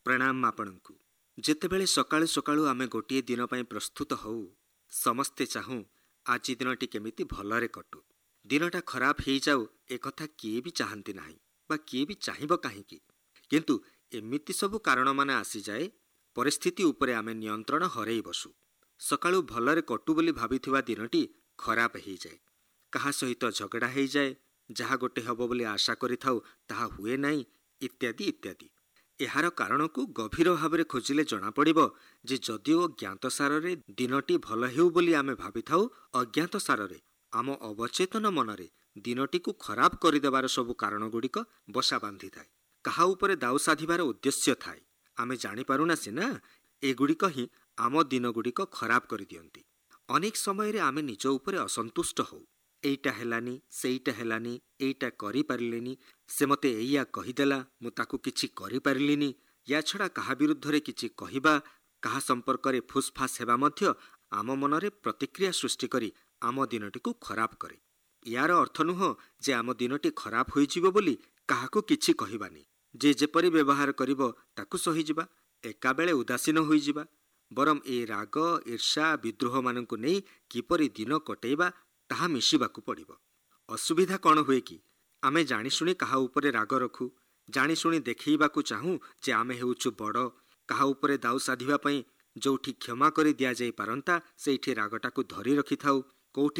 प्रणाम आपणଙ୍କୁ। ଯେତେବେଳେ ସକାଳୁ ସକାଳୁ ଆମେ ଗୋଟିଏ ଦିନ ପାଇଁ ପ୍ରସ୍ତୁତ ହଉ, ସମସ୍ତେ ଚାହୁଁ ଆଜି ଦିନଟି କେମିତି ଭଲରେ କଟୁ। ଦିନଟା ଖରାପ ହେଇଯାଉ ଏକଥା କିଏ ବି ଚାହାନ୍ତି ନାହିଁ ବା କିଏ ବି ଚାହିଁବ କାହିଁକି। କିନ୍ତୁ ଏମିତି ସବୁ କାରଣମାନେ ଆସିଯାଏ, ପରିସ୍ଥିତି ଉପରେ ଆମେ ନିୟନ୍ତ୍ରଣ ହରେଇ ବସୁ। ସକାଳୁ ଭଲରେ କଟୁ ବୋଲି ଭାବିଥିବା ଦିନଟି ଖରାପ ହେଇଯାଏ। କାହା ସହିତ ଝଗଡ଼ା ହେଇଯାଏ, ଯାହା ଗୋଟେ ହେବ ବୋଲି ଆଶା କରିଥାଉ ତାହା ହୁଏ ନାହିଁ, ଇତ୍ୟାଦି ଇତ୍ୟାଦି। ଏହାର କାରଣକୁ ଗଭୀର ଭାବରେ ଖୋଜିଲେ ଜଣାପଡ଼ିବ ଯେ ଯଦିଓ ଜ୍ଞାତସାରରେ ଦିନଟି ଭଲ ହେଉ ବୋଲି ଆମେ ଭାବିଥାଉ, ଅଜ୍ଞାତସାରରେ ଆମ ଅବଚେତନ ମନରେ ଦିନଟିକୁ ଖରାପ କରିଦେବାର ସବୁ କାରଣଗୁଡ଼ିକ ବସା ବାନ୍ଧିଥାଏ। କାହା ଉପରେ ଦାଉ ସାଧିବାର ଉଦ୍ଦେଶ୍ୟ ଥାଏ। ଆମେ ଜାଣିପାରୁନା ସିନା, ଏଗୁଡ଼ିକ ହିଁ ଆମ ଦିନଗୁଡ଼ିକ ଖରାପ କରିଦିଅନ୍ତି। ଅନେକ ସମୟରେ ଆମେ ନିଜ ଉପରେ ଅସନ୍ତୁଷ୍ଟ ହଉ। ଏଇଟା ହେଲାନି, ସେଇଟା ହେଲାନି, ଏଇଟା କରିପାରିଲିନି, ସେ ମୋତେ ଏଇଆ କହିଦେଲା, ମୁଁ ତାକୁ କିଛି କରିପାରିଲିନି। ୟା ଛଡ଼ା କାହା ବିରୁଦ୍ଧରେ କିଛି କହିବା, କାହା ସମ୍ପର୍କରେ ଫୁସ୍ଫାସ୍ ହେବା ମଧ୍ୟ ଆମ ମନରେ ପ୍ରତିକ୍ରିୟା ସୃଷ୍ଟି କରି ଆମ ଦିନଟିକୁ ଖରାପ କରେ। ୟାର ଅର୍ଥ ନୁହଁ ଯେ ଆମ ଦିନଟି ଖରାପ ହୋଇଯିବ ବୋଲି କାହାକୁ କିଛି କହିବାନି। ଯେ ଯେପରି ବ୍ୟବହାର କରିବ ତାକୁ ସହିଯିବା, ଏକାବେଳେ ଉଦାସୀନ ହୋଇଯିବା। ବରଂ ଏ ରାଗ, ଈର୍ଷା, ବିଦ୍ରୋହମାନଙ୍କୁ ନେଇ କିପରି ଦିନ କଟେଇବା ତାହା ମିଶିବାକୁ ପଡ଼ିବ। ଅସୁବିଧା କ'ଣ ହୁଏ କି? ଆମେ ଜାଣିଶୁଣି କାହା ଉପରେ ରାଗ ରଖୁ, ଜାଣିଶୁଣି ଦେଖେଇବାକୁ ଚାହୁଁ ଯେ ଆମେ ହେଉଛୁ ବଡ଼। କାହା ଉପରେ ଦାଉ ସାଧିବା ପାଇଁ ଯେଉଁଠି କ୍ଷମା କରି ଦିଆଯାଇ ପାରନ୍ତା ସେଇଠି ରାଗଟାକୁ ଧରି ରଖିଥାଉ। କେଉଁଠି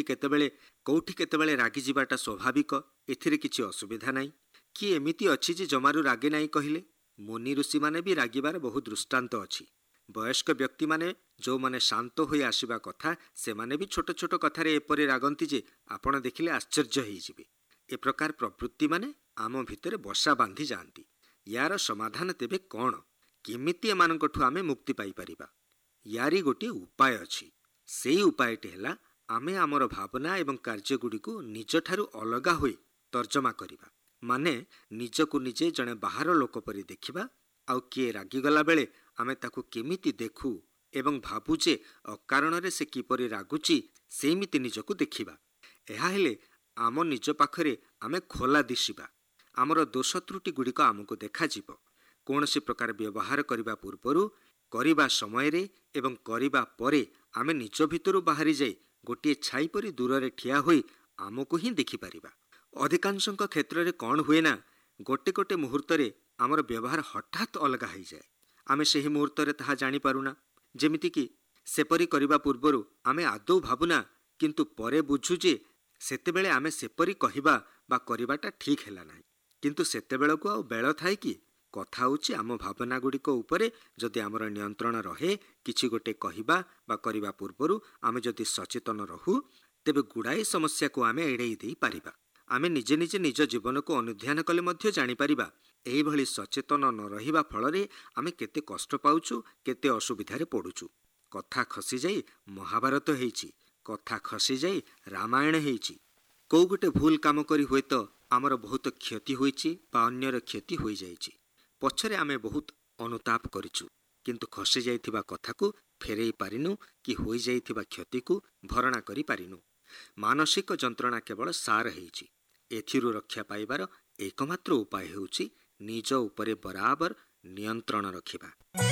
କେତେବେଳେ ରାଗିଯିବାଟା ସ୍ୱାଭାବିକ, ଏଥିରେ କିଛି ଅସୁବିଧା ନାହିଁ। କିଏ ଏମିତି ଅଛି ଯେ ଜମାରୁ ରାଗେ ନାହିଁ କହିଲେ? ମୁନି ଋଷିମାନେ ବି ରାଗିବାର ବହୁ ଦୃଷ୍ଟାନ୍ତ ଅଛି। ବୟସ୍କ ବ୍ୟକ୍ତିମାନେ ଯେଉଁମାନେ ଶାନ୍ତ ହୋଇ ଆସିବା କଥା, ସେମାନେ ବି ଛୋଟ ଛୋଟ କଥାରେ ଏପରି ରାଗନ୍ତି ଯେ ଆପଣ ଦେଖିଲେ ଆଶ୍ଚର୍ଯ୍ୟ ହେଇଯିବେ। ଏ ପ୍ରକାର ପ୍ରବୃତ୍ତିମାନେ ଆମ ଭିତରେ ବସା ବାନ୍ଧି ଯାଆନ୍ତି। ୟାର ସମାଧାନ ତେବେ କ'ଣ? କେମିତି ଏମାନଙ୍କଠୁ ଆମେ ମୁକ୍ତି ପାଇପାରିବା? ୟାରି ଗୋଟିଏ ଉପାୟ ଅଛି। ସେଇ ଉପାୟଟି ହେଲା, ଆମେ ଆମର ଭାବନା ଏବଂ କାର୍ଯ୍ୟଗୁଡ଼ିକୁ ନିଜଠାରୁ ଅଲଗା ହୋଇ ତର୍ଜମା କରିବା। ମାନେ ନିଜକୁ ନିଜେ ଜଣେ ବାହାର ଲୋକ ପରି ଦେଖିବା। ଆଉ କିଏ ରାଗିଗଲା ବେଳେ ଆମେ ତାକୁ କେମିତି ଦେଖୁ ଏବଂ ଭାବୁ ଯେ ଅକାରଣରେ ସେ କିପରି ରାଗୁଛି, ସେମିତି ନିଜକୁ ଦେଖିବା। ଏହା ହେଲେ ଆମ ନିଜ ପାଖରେ ଆମେ ଖୋଲା ଦିଶିବା। ଆମର ଦୋଷ ତ୍ରୁଟିଗୁଡ଼ିକ ଆମକୁ ଦେଖାଯିବ। କୌଣସି ପ୍ରକାର ବ୍ୟବହାର କରିବା ପୂର୍ବରୁ, କରିବା ସମୟରେ ଏବଂ କରିବା ପରେ ଆମେ ନିଜ ଭିତରୁ ବାହାରି ଯାଇ ଗୋଟିଏ ଛାଇ ପରି ଦୂରରେ ଠିଆ ହୋଇ ଆମକୁ ହିଁ ଦେଖିପାରିବା। ଅଧିକାଂଶଙ୍କ କ୍ଷେତ୍ରରେ କ'ଣ ହୁଏ ନା, ଗୋଟେ ମୁହୂର୍ତ୍ତରେ ଆମର ବ୍ୟବହାର ହଠାତ୍ ଅଲଗା ହେଇଯାଏ। ଆମେ ସେହି ମୁହୂର୍ତ୍ତରେ ତାହା ଜାଣିପାରୁନା। ଯେମିତିକି ସେପରି କରିବା ପୂର୍ବରୁ ଆମେ ଆଦୌ ଭାବୁନା, କିନ୍ତୁ ପରେ ବୁଝୁ ଯେ ସେତେବେଳେ ଆମେ ସେପରି କହିବା ବା କରିବାଟା ଠିକ୍ ହେଲା ନାହିଁ। କିନ୍ତୁ ସେତେବେଳକୁ ଆଉ ବେଳ ଥାଏ କି? କଥା ହେଉଛି ଆମ ଭାବନାଗୁଡ଼ିକ ଉପରେ ଯଦି ଆମର ନିୟନ୍ତ୍ରଣ ରହେ, କିଛି ଗୋଟେ କହିବା ବା କରିବା ପୂର୍ବରୁ ଆମେ ଯଦି ସଚେତନ ରହୁ, ତେବେ ଗୁଡ଼ାଏ ସମସ୍ୟାକୁ ଆମେ ଏଡ଼େଇ ଦେଇପାରିବା। ଆମେ ନିଜେ ନିଜ ଜୀବନକୁ ଅନୁଧ୍ୟାନ କଲେ ମଧ୍ୟ ଜାଣିପାରିବା, ଏହିଭଳି ସଚେତନ ନ ରହିବା ଫଳରେ ଆମେ କେତେ କଷ୍ଟ ପାଉଛୁ, କେତେ ଅସୁବିଧାରେ ପଡ଼ୁଛୁ। କଥା ଖସିଯାଇ ମହାଭାରତ ହେଇଛି, କଥା ଖସିଯାଇ ରାମାୟଣ ହେଇଛି। କେଉଁ ଗୋଟେ ଭୁଲ କାମ କରି ହୁଏତ ଆମର ବହୁତ କ୍ଷତି ହୋଇଛି ବା ଅନ୍ୟର କ୍ଷତି ହୋଇଯାଇଛି। ପଛରେ ଆମେ ବହୁତ ଅନୁତାପ କରିଛୁ, କିନ୍ତୁ ଖସିଯାଇଥିବା କଥାକୁ ଫେରେଇ ପାରିନୁ କି ହୋଇଯାଇଥିବା କ୍ଷତିକୁ ଭରଣା କରିପାରିନୁ। ମାନସିକ ଯନ୍ତ୍ରଣା କେବଳ ସାର ହେଇଛି। ଏଥିରୁ ରକ୍ଷା ପାଇବାର ଏକମାତ୍ର ଉପାୟ ହେଉଛି ନିଜ ଉପରେ ବରାବର ନିୟନ୍ତ୍ରଣ ରଖିବା।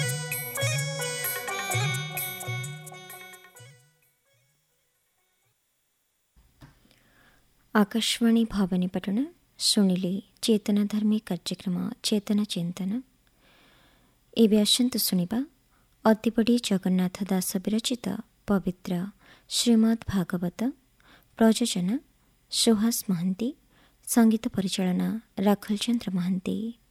आकाशवाणी भवानीपटण शुणिले चेतनाधर्मी कार्यक्रम चेतना चिंतन। एबे आसंतु शुणिबा अतिबड़ी जगन्नाथ दास विरचित पवित्र श्रीमद् भागवत। प्रयोजन सुहास महांती, संगीत परिचालना राखल चंद्र महांती।